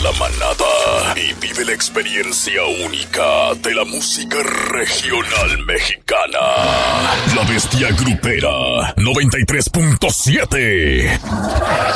la manada y vive la experiencia única de la música regional mexicana. La Bestia Grupera 93.7.